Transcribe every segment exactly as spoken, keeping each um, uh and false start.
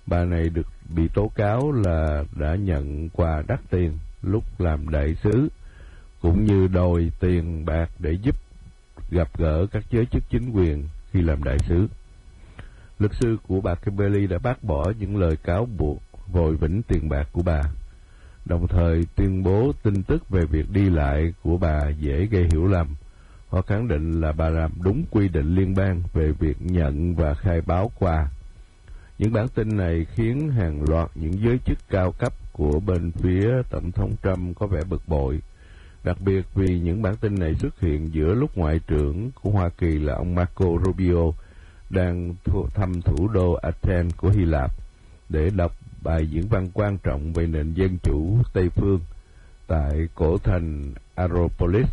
Bà này được bị tố cáo là đã nhận quà đắt tiền lúc làm đại sứ, cũng như đòi tiền bạc để giúp gặp gỡ các giới chức chính quyền khi làm đại sứ. Luật sư của bà Kimberly đã bác bỏ những lời cáo buộc vòi vĩnh tiền bạc của bà, đồng thời tuyên bố tin tức về việc đi lại của bà dễ gây hiểu lầm. Họ khẳng định là bà làm đúng quy định liên bang về việc nhận và khai báo quà. Những bản tin này khiến hàng loạt những giới chức cao cấp của bên phía Tổng thống Trump có vẻ bực bội, đặc biệt vì những bản tin này xuất hiện giữa lúc Ngoại trưởng của Hoa Kỳ là ông Marco Rubio đang thăm thủ đô Athens của Hy Lạp để đọc bài diễn văn quan trọng về nền dân chủ Tây phương tại cổ thành Aeropolis.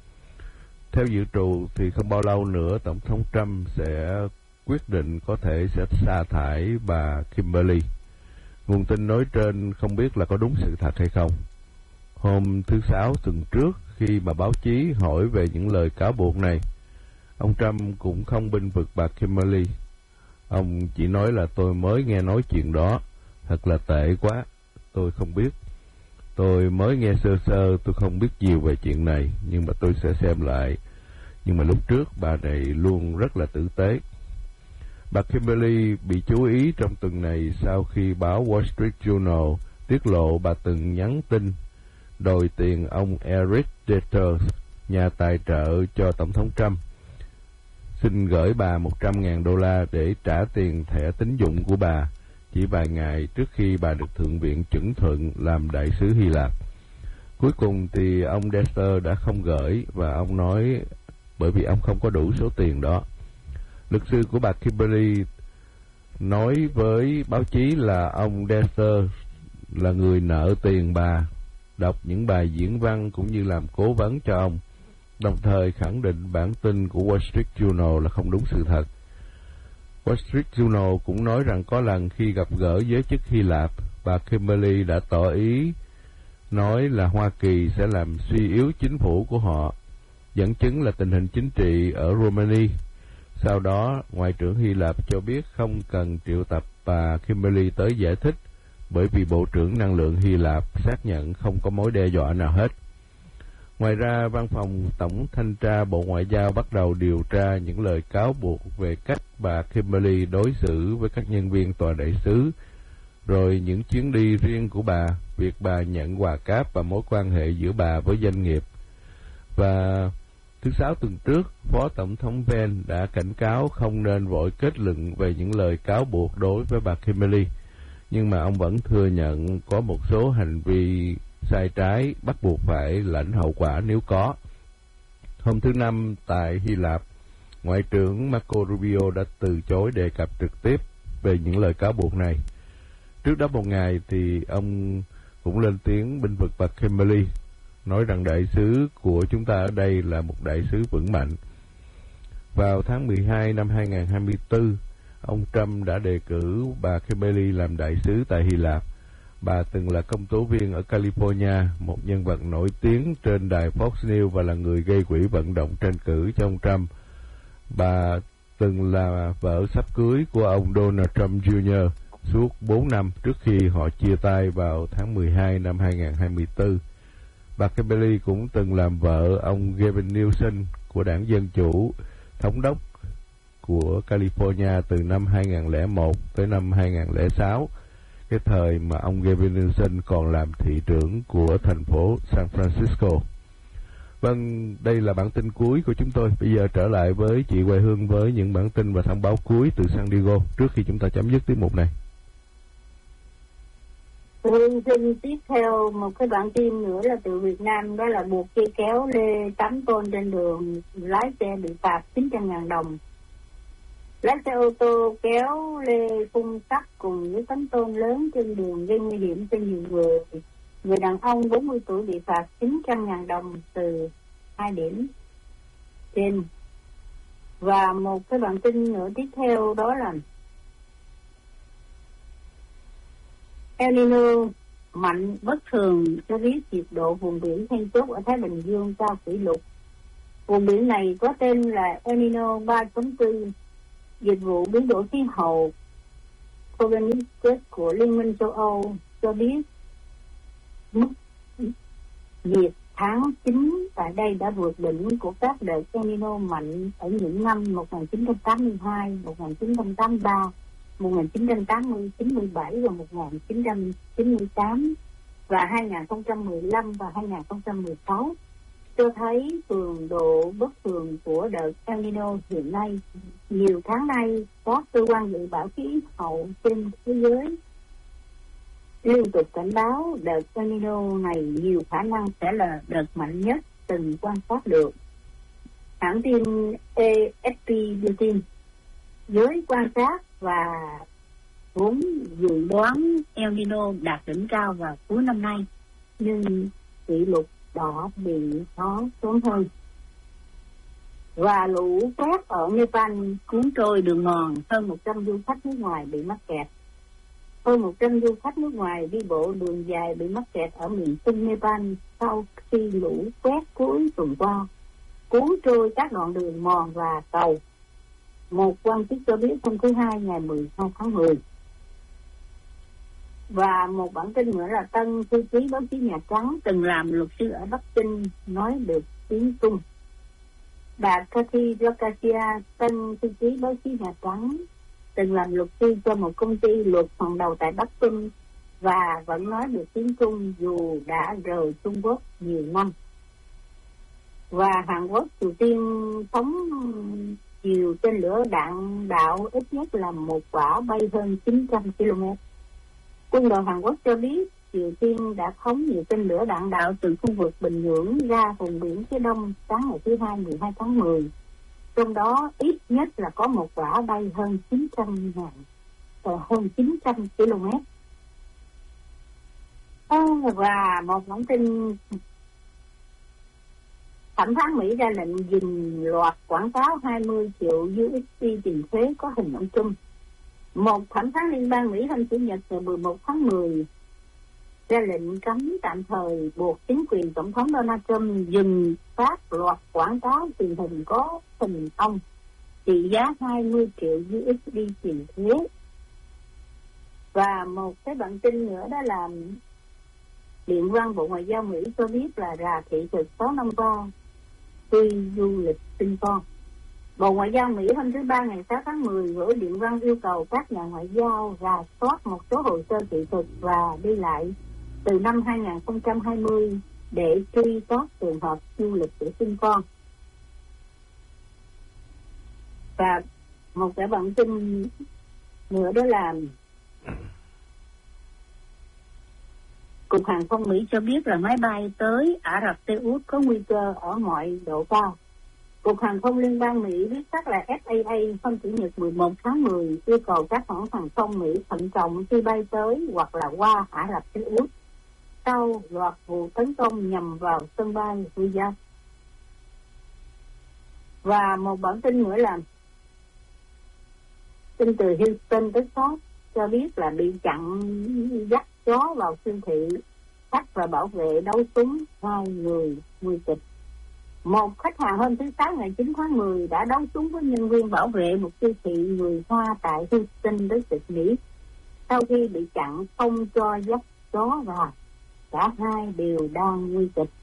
Theo dự trù thì không bao lâu nữa Tổng thống Trump sẽ quyết định có thể sẽ sa thải bà Kimberly. Nguồn tin nói trên không biết là có đúng sự thật hay không. Hôm thứ Sáu tuần trước, khi mà báo chí hỏi về những lời cáo buộc này, ông Trump cũng không bênh vực bà Kimberly. Ông chỉ nói là tôi mới nghe nói chuyện đó, thật là tệ quá, tôi không biết. Tôi mới nghe sơ sơ, tôi không biết nhiều về chuyện này, nhưng mà tôi sẽ xem lại. Nhưng mà lúc trước bà này luôn rất là tử tế. Bà Kimberly bị chú ý trong tuần này sau khi báo Wall Street Journal tiết lộ bà từng nhắn tin đòi tiền ông Eric Deters, nhà tài trợ cho Tổng thống Trump, xin gửi bà một trăm ngàn đô la để trả tiền thẻ tín dụng của bà chỉ vài ngày trước khi bà được Thượng viện chuẩn thuận làm đại sứ Hy Lạp. Cuối cùng thì ông Dester đã không gửi, và ông nói bởi vì ông không có đủ số tiền đó. Luật sư của bà Kimberly nói với báo chí là ông Dester là người nợ tiền bà, đọc những bài diễn văn cũng như làm cố vấn cho ông, đồng thời khẳng định bản tin của Wall Street Journal là không đúng sự thật. Wall Street Journal cũng nói rằng có lần khi gặp gỡ giới chức Hy Lạp, bà Kimberly đã tỏ ý nói là Hoa Kỳ sẽ làm suy yếu chính phủ của họ, dẫn chứng là tình hình chính trị ở Romania. Sau đó, Ngoại trưởng Hy Lạp cho biết không cần triệu tập bà Kimberly tới giải thích, bởi vì Bộ trưởng Năng lượng Hy Lạp xác nhận không có mối đe dọa nào hết. Ngoài ra, Văn phòng Tổng Thanh tra Bộ Ngoại giao bắt đầu điều tra những lời cáo buộc về cách bà Kimberly đối xử với các nhân viên tòa đại sứ, rồi những chuyến đi riêng của bà, việc bà nhận quà cáp và mối quan hệ giữa bà với doanh nghiệp. Và thứ Sáu tuần trước, Phó Tổng thống Pence đã cảnh cáo không nên vội kết luận về những lời cáo buộc đối với bà Kimberly, nhưng mà ông vẫn thừa nhận có một số hành vi sai trái bắt buộc phải lãnh hậu quả nếu có. Hôm thứ Năm tại Hy Lạp, Ngoại trưởng Marco Rubio đã từ chối đề cập trực tiếp về những lời cáo buộc này. Trước đó một ngày thì ông cũng lên tiếng bênh vực bà Kimberly, nói rằng đại sứ của chúng ta ở đây là một đại sứ vững mạnh. Vào tháng mười hai năm hai nghìn không trăm hai mươi tư, ông Trump đã đề cử bà Kimberly làm đại sứ tại Hy Lạp. Bà từng là công tố viên ở California, một nhân vật nổi tiếng trên đài Fox News và là người gây quỹ vận động tranh cử cho ông Trump. Bà từng là vợ sắp cưới của ông Donald Trump Junior suốt bốn năm trước khi họ chia tay vào tháng mười hai năm hai nghìn không trăm hai mươi tư. Bà Kimberly cũng từng làm vợ ông Gavin Newsom của đảng Dân Chủ, thống đốc của California từ năm hai nghìn không trăm lẻ một tới năm hai nghìn không trăm lẻ sáu, cái thời mà ông Gavin Newsom còn làm thị trưởng của thành phố San Francisco. Vâng, đây là bản tin cuối của chúng tôi. Bây giờ trở lại với chị Hoài Hương với những bản tin và thông báo cuối từ San Diego trước khi chúng ta chấm dứt tiết mục này. Hương tin tiếp theo một cái bản tin nữa là từ Việt Nam, đó là buộc cây kéo lê tám tôn trên đường, lái xe bị phạt chín trăm ngàn đồng. Lái xe ô tô kéo lê phun sắt cùng với tấm tôn lớn trên đường gây nguy hiểm cho nhiều người. Người đàn ông bốn mươi tuổi bị phạt chín trăm ngàn đồng từ hai điểm trên. Và một cái bản tin nữa tiếp theo đó là El Nino mạnh bất thường cho biết nhiệt độ vùng biển then chốt ở Thái Bình Dương cao kỷ lục. Vùng biển này có tên là El Nino ba chấm bốn. Dịch vụ biến đổi khí hậu Copernicus của Liên minh châu Âu cho biết mức nhiệt tháng chín tại đây đã vượt đỉnh của các đợt El Nino mạnh ở những năm một nghìn chín trăm tám mươi hai, một nghìn chín trăm tám mươi ba, một nghìn chín trăm tám mươi, chín mươi bảy và một nghìn chín trăm chín mươi tám và hai nghìn không trăm mười lăm và hai nghìn không trăm mười sáu, cho thấy cường độ bất thường của đợt El Nino hiện nay. Nhiều tháng nay, các cơ quan dự báo khí hậu trên thế giới liên tục cảnh báo đợt El Nino này nhiều khả năng sẽ là đợt mạnh nhất từng quan sát được. Hãng tin A F P đưa tin, giới quan sát và vốn dự đoán El Nino đạt đỉnh cao vào cuối năm nay, nhưng kỷ lục đã bị nó xuống hơn. Và lũ quét ở Nepal cuốn trôi đường mòn, hơn một trăm du khách nước ngoài bị mắc kẹt. Hơn một trăm du khách nước ngoài đi bộ đường dài bị mắc kẹt ở miền Trung Nepal sau khi lũ quét cuối tuần qua cuốn trôi các đoạn đường mòn và cầu. Một quan chức cho biết hôm thứ Hai ngày mười hai tháng mười. Và một bản tin nữa là tân thư ký báo chí Nhà Trắng từng làm luật sư ở Bắc Kinh nói được tiếng Trung. Bà Kathy Rocasia, tân thư ký báo chí Nhà Trắng, từng làm luật sư cho một công ty luật hàng đầu tại Bắc Kinh và vẫn nói được tiếng Trung dù đã rời Trung Quốc nhiều năm. Và Hàn Quốc Triều Tiên phóng nhiều tên lửa đạn đạo ít nhất là một quả bay hơn chín trăm ki lô mét. Quân đội Hàn Quốc cho biết Triều Tiên đã phóng nhiều tên lửa đạn đạo từ khu vực Bình Nhưỡng ra vùng biển phía đông sáng ngày thứ Hai mười hai tháng mười. Trong đó ít nhất là có một quả bay hơn chín trăm ngàn, hơn chín trăm ki lô mét. À, và một bản tin, thẩm phán Mỹ ra lệnh dừng loạt quảng cáo hai mươi triệu u ét đê tiền thuế có hình ông Trump. Một thẩm phán liên bang Mỹ hôm Chủ nhật ngày mười một tháng mười ra lệnh cấm tạm thời buộc chính quyền Tổng thống Donald Trump dừng phát loạt quảng cáo truyền hình có hình ông trị giá hai mươi triệu u ét đê tiền thuế. Và một cái bản tin nữa đó là Điện văn Bộ Ngoại giao Mỹ cho biết là rà thị thực sáu năm qua tuy du lịch sinh con. Bộ Ngoại giao Mỹ hôm thứ Ba ngày sáu tháng mười gửi điện văn yêu cầu các nhà ngoại giao rà soát một số hồ sơ thị thực và đi lại từ năm hai nghìn không trăm hai mươi để truy tố trường hợp du lịch để sinh con. Và một cái bản tin nữa đó là Cục Hàng không Mỹ cho biết là máy bay tới Ả Rập Xê Út có nguy cơ ở mọi độ cao. Cục Hàng không Liên bang Mỹ viết tắt là F A A hôm Chủ nhật mười một tháng mười yêu cầu các hãng hàng không Mỹ thận trọng khi bay tới hoặc là qua Ả Rập Xê Út sau loạt vụ tấn công nhằm vào sân bay Riyadh. Và một bản tin nữa là tin từ Houston, Texas cho biết là bị chặn dắt chó vào siêu thị, khách và bảo vệ đấu súng, hai người nguy kịch. Một khách hàng hôm thứ Sáu ngày chín tháng mười đã đấu súng với nhân viên bảo vệ một siêu thị người Hoa tại Houston, Texas, Mỹ sau khi bị chặn không cho dắt chó vào. Cả hai đều đang nguy kịch.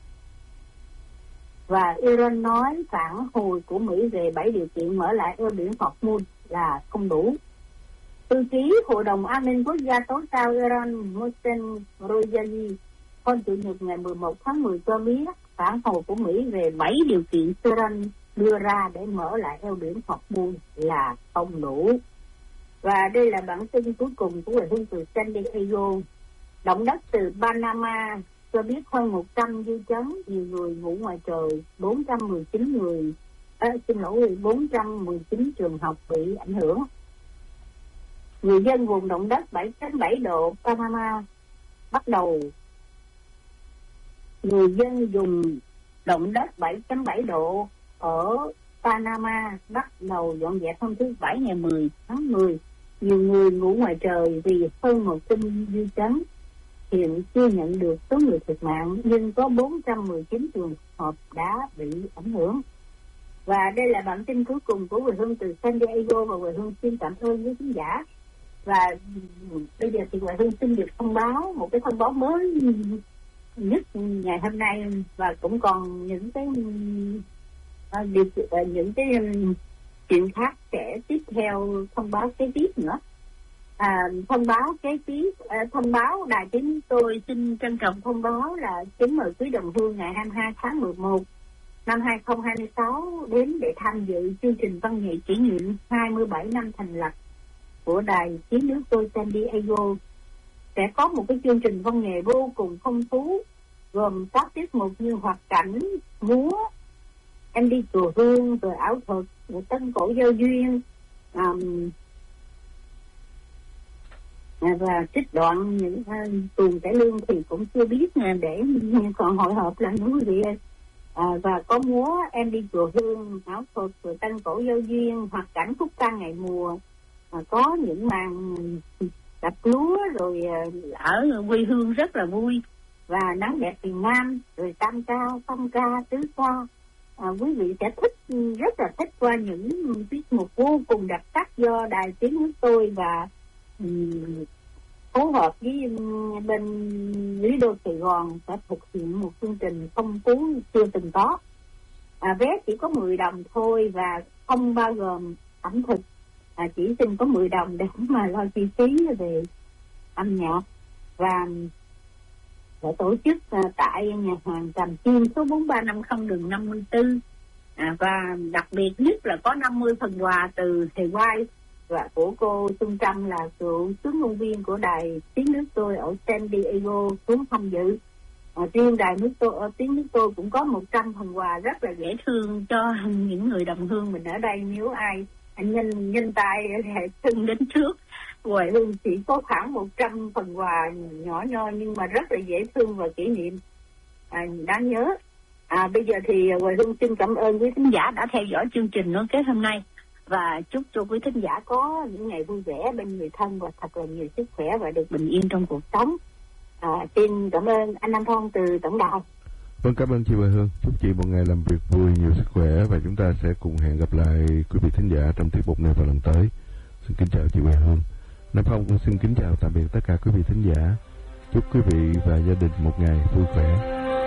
Và Iran nói phản hồi của Mỹ về bảy điều kiện mở lại eo biển Hormuz là không đủ. Thư ký Hội đồng An ninh Quốc gia tối cao Iran Mohsen Rouhani hôm Chủ nhật ngày mười một tháng mười cho biết phản hồi của Mỹ về bảy điều kiện Iran đưa ra để mở lại eo biển Hormuz là không đủ. Và đây là bản tin cuối cùng của người hương từ San Diego. Động đất từ Panama cho biết hơn một trăm dư chấn, nhiều người ngủ ngoài trời, bốn trăm mười chín người, à, xin lỗi, bốn trăm mười chín trường học bị ảnh hưởng. Người dân vùng động đất bảy phẩy bảy độ Panama bắt đầu người dân dùng động đất bảy phẩy bảy độ ở Panama bắt đầu dọn dẹp hôm thứ Bảy ngày mười tháng mười. Nhiều người ngủ ngoài trời vì hơn một trăm dư chấn. Hiện chưa nhận được số người thiệt mạng, nhưng có bốn trăm mười chín trường hợp đã bị ảnh hưởng. Và đây là bản tin cuối cùng của Quỳnh Hương từ San Diego, và Quỳnh Hương xin cảm ơn với khán giả. Và bây giờ thì Hoài Hương xin được thông báo một cái thông báo mới nhất ngày hôm nay, và cũng còn những cái điều những cái chuyện khác sẽ tiếp theo thông báo kế tiếp nữa. À, thông báo kế tiếp à, thông báo đài tiếng tôi xin trân trọng thông báo là kính mời quý đồng hương ngày hai mươi hai tháng mười một năm hai không hai sáu đến để tham dự chương trình văn nghệ kỷ niệm hai mươi bảy năm thành lập của đài tiếng nước tôi San Diego. Sẽ có một cái chương trình văn nghệ vô cùng phong phú, gồm các tiết mục như hoạt cảnh, múa, em đi chùa hương, rồi ảo thuật, rồi tân cổ giao duyên, um, và trích đoạn những uh, tuồng cải lương thì cũng chưa biết nè, để còn hội họp là những quý vị ơi. À, và có múa em đi chùa hương, ảo thuật, rồi tân cổ giao duyên, hoạt cảnh khúc ca ngày mùa, à, có những màn đập lúa rồi ở quê hương rất là vui, và nắng đẹp miền Nam, rồi tam ca, phong ca, tứ ca. À, quý vị sẽ thích, rất là thích qua những tiết mục vô cùng đặc sắc do đài tiếng nước tôi và um, phối hợp với um, bên Lý Đô Sài Gòn sẽ thực hiện một chương trình phong phú chưa từng có. À, vé chỉ có mười đồng thôi và không bao gồm ẩm thực. À, chỉ xin có mười đồng để mà lo chi phí về âm nhạc, và sẽ tổ chức à, tại nhà hàng Tràm Chim số bốn ba năm không đường năm mươi tư. À, và đặc biệt nhất là có năm mươi phần quà từ thầy White và của cô Xuân Trâm là cựu tướng ngôn viên của đài tiếng nước tôi ở San Diego xuống tham dự. À, riêng đài nước tôi ở tiếng nước tôi cũng có một trăm phần quà rất là dễ thương cho những người đồng hương mình ở đây. Nếu ai anh nhân nhân tay hệ thân đến trước, Hoài Hương chỉ có khoảng một trăm phần quà nhỏ nhoi nhưng mà rất là dễ thương và kỷ niệm à, đáng nhớ. À, bây giờ thì Hoài Hương xin cảm ơn quý thính giả đã theo dõi chương trình nối kết hôm nay, và chúc cho quý thính giả có những ngày vui vẻ bên người thân và thật là nhiều sức khỏe và được bình yên trong cuộc sống. À, xin cảm ơn anh Nam Phong từ tổng đài. Vâng, cảm ơn chị Hoài Hương. Chúc chị một ngày làm việc vui, nhiều sức khỏe, và chúng ta sẽ cùng hẹn gặp lại quý vị thính giả trong tiết mục này vào lần tới. Xin kính chào chị Hoài Hương. Nam Phong cũng xin kính chào tạm biệt tất cả quý vị thính giả. Chúc quý vị và gia đình một ngày vui khỏe.